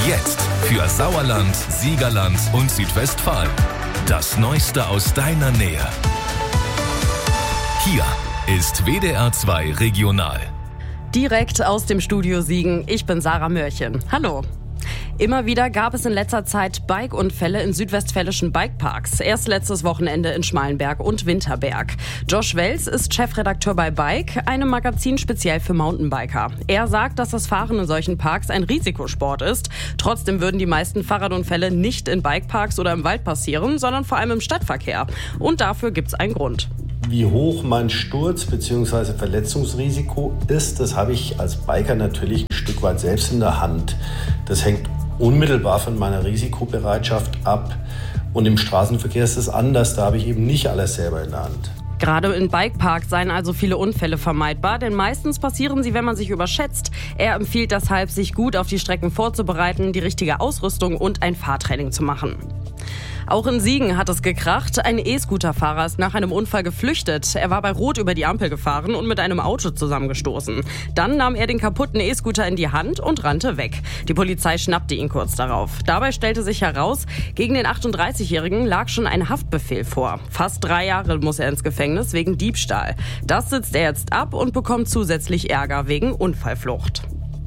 Jetzt für Sauerland, Siegerland und Südwestfalen. Das Neueste aus deiner Nähe. Hier ist WDR 2 Regional. Direkt aus dem Studio Siegen. Ich bin Sarah Mörchen. Hallo. Immer wieder gab es in letzter Zeit Bike-Unfälle in südwestfälischen Bikeparks. Erst letztes Wochenende in Schmalenberg und Winterberg. Josh Wels ist Chefredakteur bei Bike, einem Magazin speziell für Mountainbiker. Er sagt, dass das Fahren in solchen Parks ein Risikosport ist. Trotzdem würden die meisten Fahrradunfälle nicht in Bikeparks oder im Wald passieren, sondern vor allem im Stadtverkehr. Und dafür gibt's einen Grund. Wie hoch mein Sturz- bzw. Verletzungsrisiko ist, das habe ich als Biker natürlich ein Stück weit selbst in der Hand. Das hängt unmittelbar von meiner Risikobereitschaft ab. Und im Straßenverkehr ist es anders, da habe ich eben nicht alles selber in der Hand. Gerade in Bikeparks seien also viele Unfälle vermeidbar, denn meistens passieren sie, wenn man sich überschätzt. Er empfiehlt deshalb, sich gut auf die Strecken vorzubereiten, die richtige Ausrüstung und ein Fahrtraining zu machen. Auch in Siegen hat es gekracht. Ein E-Scooter-Fahrer ist nach einem Unfall geflüchtet. Er war bei Rot über die Ampel gefahren und mit einem Auto zusammengestoßen. Dann nahm er den kaputten E-Scooter in die Hand und rannte weg. Die Polizei schnappte ihn kurz darauf. Dabei stellte sich heraus, gegen den 38-Jährigen lag schon ein Haftbefehl vor. Fast 3 Jahre muss er ins Gefängnis wegen Diebstahl. Das sitzt er jetzt ab und bekommt zusätzlich Ärger wegen Unfallflucht.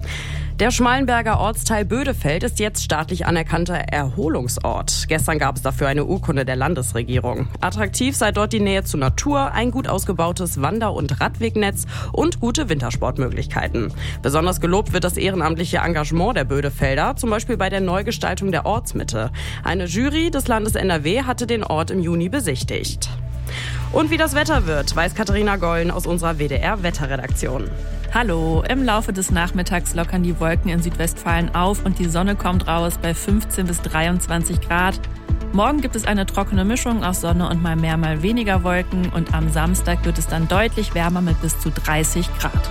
Der Schmalenberger Ortsteil Bödefeld ist jetzt staatlich anerkannter Erholungsort. Gestern gab es dafür eine Urkunde der Landesregierung. Attraktiv sei dort die Nähe zur Natur, ein gut ausgebautes Wander- und Radwegnetz und gute Wintersportmöglichkeiten. Besonders gelobt wird das ehrenamtliche Engagement der Bödefelder, zum Beispiel bei der Neugestaltung der Ortsmitte. Eine Jury des Landes NRW hatte den Ort im Juni besichtigt. Und wie das Wetter wird, weiß Katharina Gollen aus unserer WDR-Wetterredaktion. Hallo, im Laufe des Nachmittags lockern die Wolken in Südwestfalen auf und die Sonne kommt raus bei 15 bis 23 Grad. Morgen gibt es eine trockene Mischung aus Sonne und mal mehr, mal weniger Wolken und am Samstag wird es dann deutlich wärmer mit bis zu 30 Grad.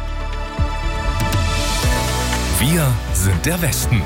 Wir sind der Westen.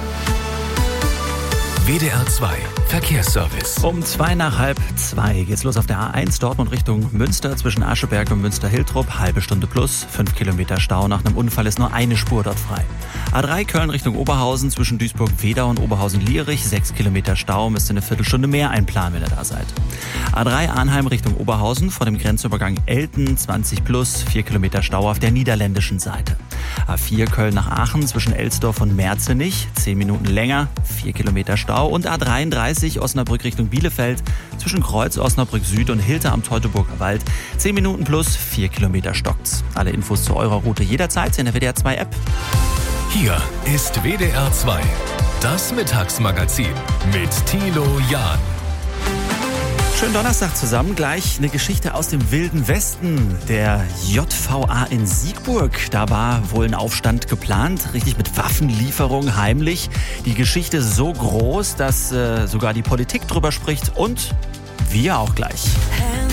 WDR 2 Verkehrsservice. Um 2:30 geht's los auf der A1 Dortmund Richtung Münster zwischen Ascheberg und Münster-Hiltrop. Halbe Stunde plus, 5 Kilometer Stau. Nach einem Unfall ist nur eine Spur dort frei. A3 Köln Richtung Oberhausen zwischen Duisburg-Wedau und Oberhausen-Lierich. 6 Kilometer Stau, müsst ihr eine Viertelstunde mehr einplanen, wenn ihr da seid. A3 Arnheim Richtung Oberhausen vor dem Grenzübergang Elten. 20 plus, 4 Kilometer Stau auf der niederländischen Seite. A4 Köln nach Aachen zwischen Elsdorf und Merzenich. 10 Minuten länger, 4 Kilometer Stau. Und A33 Osnabrück Richtung Bielefeld zwischen Kreuz Osnabrück Süd und Hilter am Teutoburger Wald. 10 Minuten plus, 4 Kilometer stockt's. Alle Infos zu eurer Route jederzeit in der WDR 2 App. Hier ist WDR 2, das Mittagsmagazin mit Thilo Jahn. Schönen Donnerstag zusammen. Gleich eine Geschichte aus dem Wilden Westen. Der JVA in Siegburg. Da war wohl ein Aufstand geplant. Richtig mit Waffenlieferung, heimlich. Die Geschichte so groß, dass sogar die Politik drüber spricht. Und wir auch gleich.